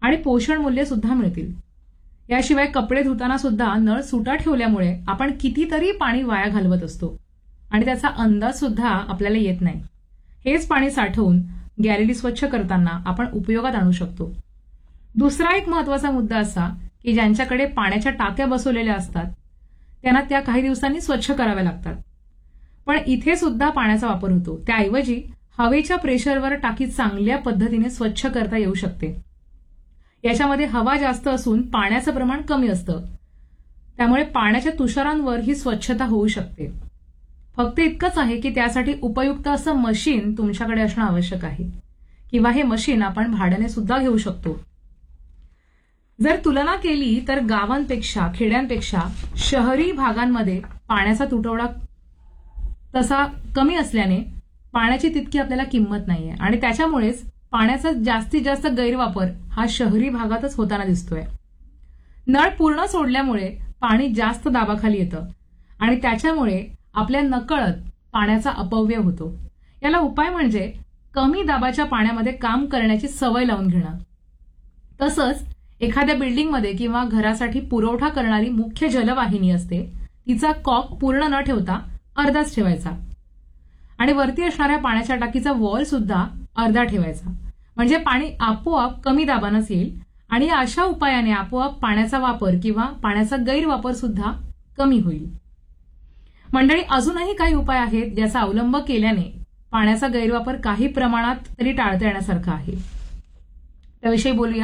आणि पोषण मूल्य सुद्धा मिळतील. याशिवाय कपडे धुताना सुद्धा नळ सुटा ठेवल्यामुळे आपण कितीतरी पाणी वाया घालवत असतो आणि त्याचा अंदाज सुद्धा आपल्याला येत नाही. हेच पाणी साठवून गॅलरी स्वच्छ करताना आपण उपयोगात आणू शकतो. दुसरा एक महत्वाचा मुद्दा असा की ज्यांच्याकडे पाण्याच्या टाक्या बसवलेल्या असतात त्यांना त्या काही दिवसांनी स्वच्छ कराव्या लागतात. पण इथे सुद्धा पाण्याचा वापर होतो. त्याऐवजी हवेच्या प्रेशरवर टाकी चांगल्या पद्धतीने स्वच्छ करता येऊ शकते. याच्यामध्ये हवा जास्त असून पाण्याचं प्रमाण कमी असतं, त्यामुळे पाण्याच्या तुषारांवर ही स्वच्छता होऊ शकते. फक्त इतकंच आहे की त्यासाठी उपयुक्त असं मशीन तुमच्याकडे असणं आवश्यक आहे, किंवा हे मशीन आपण भाड्याने सुद्धा घेऊ शकतो. जर तुलना केली तर गावांपेक्षा खेड्यांपेक्षा शहरी भागांमध्ये पाण्याचा तुटवडा तसा कमी असल्याने पाण्याची तितकी आपल्याला किंमत नाहीये आणि त्याच्यामुळेच पाण्याचा जास्तीत जास्त गैरवापर हा शहरी भागातच होताना दिसतोय. नळ पूर्ण सोडल्यामुळे पाणी जास्त दाबाखाली येतं आणि त्याच्यामुळे आपल्या नकळत पाण्याचा अपव्यय होतो. याला उपाय म्हणजे कमी दाबाच्या पाण्यामध्ये काम करण्याची सवय लावून घेणं. तसंच एखाद्या बिल्डिंगमध्ये किंवा घरासाठी पुरवठा करणारी मुख्य जलवाहिनी असते, तिचा कॉक पूर्ण न ठेवता अर्धाच ठेवायचा आणि वरती असणाऱ्या पाण्याच्या टाकीचा वॉल सुद्धा अर्धा ठेवायचा. म्हणजे पाणी आपोआप कमी दाबानच येईल आणि अशा उपायाने आपोआप पाण्याचा वापर किंवा पाण्याचा गैरवापर सुद्धा कमी होईल. मंडळी, अजूनही काही उपाय आहेत ज्याचा अवलंब केल्याने पाण्याचा गैरवापर काही प्रमाणात तरी टाळता येण्यासारखा आहे. त्याविषयी बोलूया.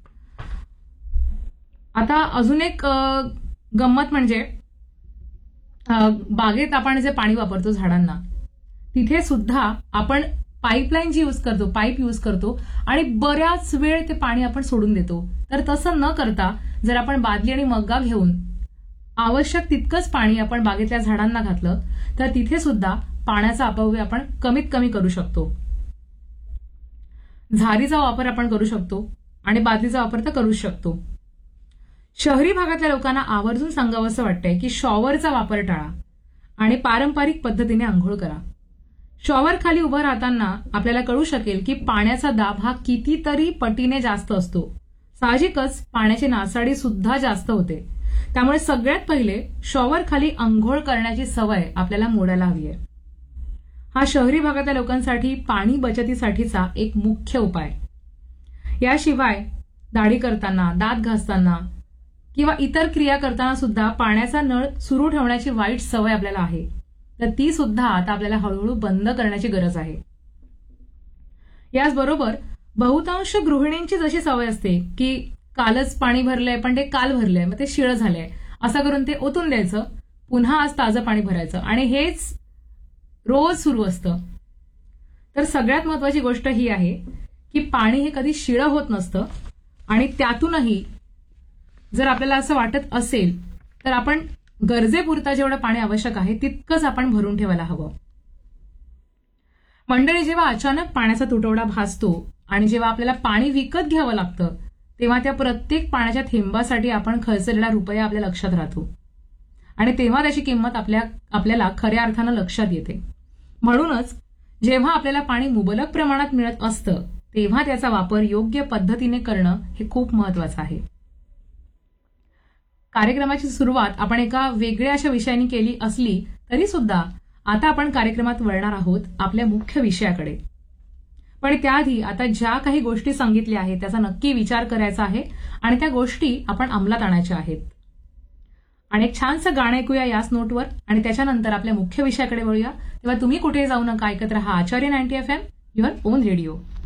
आता अजून एक गंमत म्हणजे बागेत आपण जे पाणी वापरतो झाडांना, तिथे सुद्धा आपण पाईपलाईन जी पाईप यूज करतो आणि बऱ्याच वेळ ते पाणी आपण सोडून देतो. तर तसं न करता जर आपण बादली आणि मग्गा घेऊन आवश्यक तितकंच पाणी आपण बागेतल्या झाडांना घातलं तर तिथे सुद्धा पाण्याचा अपव्यय आपण कमीत कमी करू शकतो. झारीचा वापर आपण करू शकतो आणि बादलीचा वापर तर करूच शकतो. शहरी भागातल्या लोकांना आवर्जून सांगावंसं वाटतंय की शॉवरचा वापर टाळा आणि पारंपरिक पद्धतीने आंघोळ करा. शॉवर खाली उभं राहताना आपल्याला कळू शकेल की पाण्याचा दाब हा कितीतरी पटीने जास्त असतो. साहजिकच पाण्याची नासाडी सुद्धा जास्त होते. त्यामुळे सगळ्यात पहिले शॉवर खाली आंघोळ करण्याची सवय आपल्याला मोडायला हवी आहे. हा शहरी भागातल्या लोकांसाठी पाणी बचतीसाठीचा एक मुख्य उपाय. याशिवाय दाढी करताना, दात घासताना किंवा इतर क्रिया करताना सुद्धा पाण्याचा नळ सुरू ठेवण्याची वाईट सवय आपल्याला आहे. तर ती सुद्धा आता आपल्याला हळूहळू बंद करण्याची गरज आहे. याचबरोबर बहुतांश गृहिणींची जशी सवय असते की कालच पाणी भरलंय पण ते काल भरलंय, मग ते शिळं झालंय, असं करून ते ओतून द्यायचं, पुन्हा आज ताजं पाणी भरायचं आणि हेच रोज सुरू असतं. तर सगळ्यात महत्वाची गोष्ट ही आहे की पाणी हे कधी शिळं होत नसतं आणि त्यातूनही जर आपल्याला असं वाटत असेल तर आपण गरजेपुरता जेवढं पाणी आवश्यक आहे तितकंच आपण भरून ठेवायला हवं. मंडळी, जेव्हा अचानक पाण्याचा तुटवडा भासतो आणि जेव्हा आपल्याला पाणी विकत घ्यावं लागतं तेव्हा त्या प्रत्येक पाण्याच्या थेंबासाठी आपण खर्चलेला रुपया आपल्या लक्षात राहतो आणि तेव्हा त्याची किंमत आपल्याला खऱ्या अर्थानं लक्षात येते. म्हणूनच जेव्हा आपल्याला पाणी मुबलक प्रमाणात मिळत असतं तेव्हा त्याचा वापर योग्य पद्धतीने करणं हे खूप महत्वाचं आहे. कार्यक्रमाची सुरुवात आपण एका वेगळ्या अशा विषयाने केली असली तरी सुद्धा आता आपण कार्यक्रमात वळणार आहोत आपल्या मुख्य विषयाकडे. पण त्याआधी आता ज्या काही गोष्टी सांगितल्या आहेत त्याचा नक्की विचार करायचा आहे आणि त्या गोष्टी आपण अंमलात आणायच्या आहेत. आणि एक छानसं गाणं ऐकूया याच नोटवर आणि त्याच्यानंतर आपल्या मुख्य विषयाकडे वळूया. तेव्हा तुम्ही कुठे जाऊ नका, ऐकत रहा आचार्य 90 FM, युअर ओन रेडिओ.